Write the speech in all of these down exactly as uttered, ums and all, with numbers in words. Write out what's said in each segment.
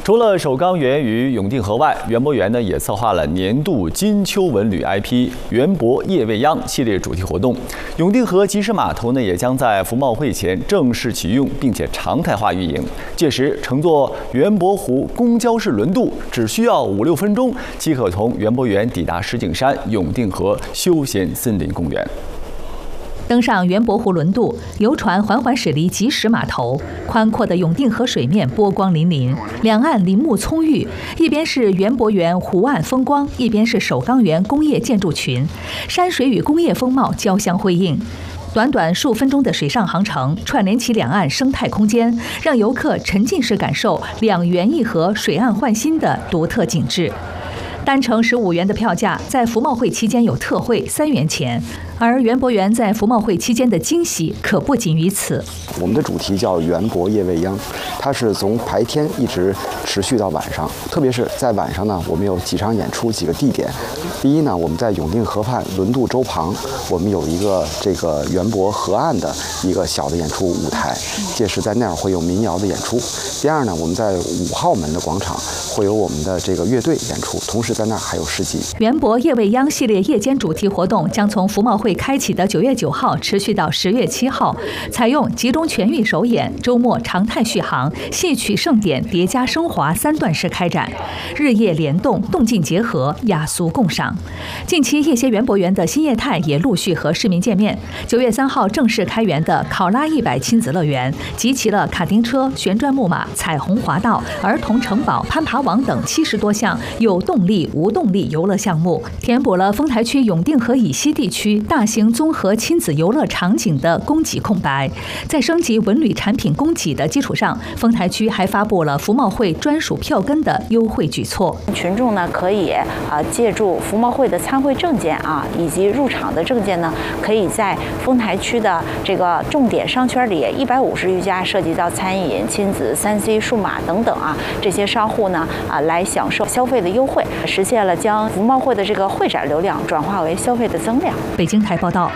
除了首钢园与永定河外，园博园呢也策划了年度金秋文旅 I P 园博夜未央系列主题活动。永定河即时码头呢也将在服贸会前正式启用，并且常态化运营。届时，乘坐园博湖公交式轮渡，只需要五六分钟即可从园博园抵达石景山永定河休闲森林公园。 登上园博湖轮渡，游船缓缓驶离即时码头。宽阔的永定河水面波光粼粼，两岸林木葱郁，一边是园博园湖岸风光，一边是首钢园工业建筑群，山水与工业风貌交相辉映。短短数分钟的水上航程，串联起两岸生态空间，让游客沉浸式感受两园一河、水岸焕新的独特景致。 单程十五元的票价，在服贸会期间有特惠三元钱，而园博园在服贸会期间的惊喜可不仅于此。 我们的主题叫园博夜未央，它是从白天一直持续到晚上，特别是在晚上呢，我们有几场演出，几个地点。第一呢，我们在永定河畔轮渡洲旁，我们有一个这个园博河岸的一个小的演出舞台，届时在那儿会有民谣的演出。第二呢，我们在五号门的广场会有我们的这个乐队演出，同时 在那儿还有市集。 园博夜未央系列夜间主题活动将从服贸会开启的九月九号持续到十月七号，采用集中全域首演、周末常态续航、戏曲盛典叠加升华三段式开展，日夜联动，动静结合，雅俗共赏。近期夜歇园博园的新业态也陆续和市民见面。九月三号正式开园的考拉一百亲子乐园，集齐了卡丁车、旋转木马、彩虹滑道、儿童城堡、攀爬网等七十多项有动力 无动力游乐项目，填补了丰台区永定河以西地区大型综合亲子游乐场景的供给空白。在升级文旅产品供给的基础上，丰台区还发布了服贸会专属票根的优惠举措。 群众呢可以啊借助服贸会的参会证件啊以及入场的证件呢，可以在丰台区的这个重点商圈里一百五十余家涉及到餐饮、亲子、三 C、数码等等啊这些商户呢啊来享受消费的优惠。 实现了将服贸会的这个会展流量转化为消费的增量。 北京台报道。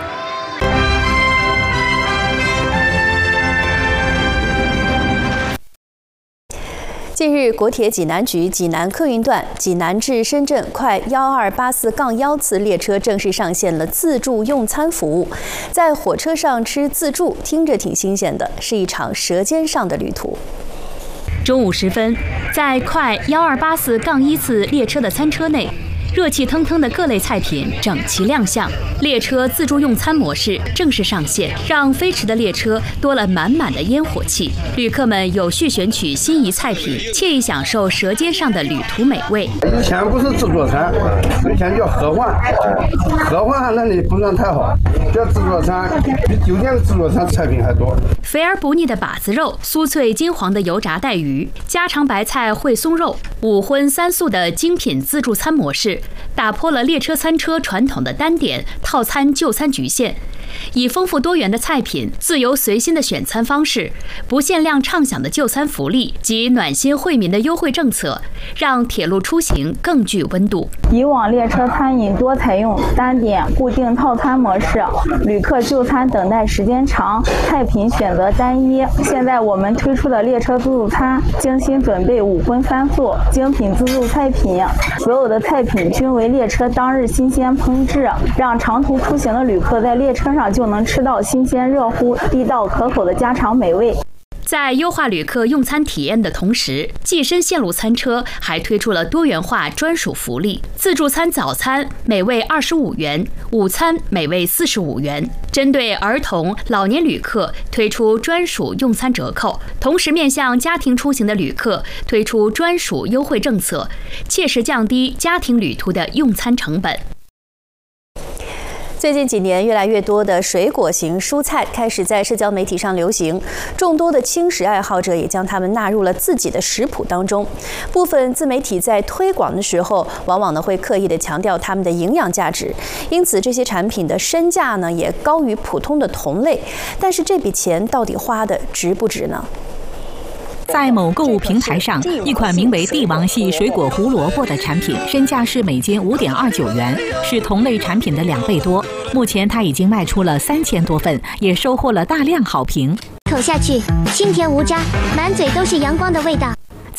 近日，国铁济南局济南客运段济南至深圳快幺二八四杠幺次列车正式上线了自助用餐服务。在火车上吃自助，听着挺新鲜的，是一场舌尖上的旅途。 中午时分，在快幺二八四杠一次列车的餐车内，热气腾腾的各类菜品整齐亮相。列车自助用餐模式正式上线，让飞驰的列车多了满满的烟火气。旅客们有序选取心仪菜品，惬意享受舌尖上的旅途美味。 以前不是自助餐，以前叫合换，合换那里不算太好，这自助餐比酒店的自助餐菜品还多。 肥而不腻的把子肉，酥脆金黄的油炸带鱼，家常白菜烩松肉，五荤三素的精品自助餐模式，打破了列车餐车传统的单点套餐就餐局限，以丰富多元的菜品、自由随心的选餐方式、不限量畅享的就餐福利及暖心惠民的优惠政策，让铁路出行更具温度。 以往列车餐饮多采用单点固定套餐模式，旅客就餐等待时间长，菜品选择 单一，现在我们推出的列车自助餐，精心准备五荤三素精品自助菜品，所有的菜品均为列车当日新鲜烹制，让长途出行的旅客在列车上就能吃到新鲜热乎、地道可口的家常美味。 在优化旅客用餐体验的同时，蓟深线路餐车还推出了多元化专属福利：自助餐早餐每位二十五元，午餐每位四十五元。针对儿童、老年旅客推出专属用餐折扣，同时面向家庭出行的旅客推出专属优惠政策，切实降低家庭旅途的用餐成本。 最近几年，越来越多的水果型蔬菜开始在社交媒体上流行，众多的轻食爱好者也将它们纳入了自己的食谱当中。部分自媒体在推广的时候，往往呢会刻意的强调它们的营养价值，因此这些产品的身价呢也高于普通的同类。但是这笔钱到底花的值不值呢？ 在某购物平台上，一款名为“帝王系水果胡萝卜”的产品，身价是每斤五点二九元，是同类产品的两倍多。目前它已经卖出了三千多份，也收获了大量好评。 口下去，清甜无渣，满嘴都是阳光的味道。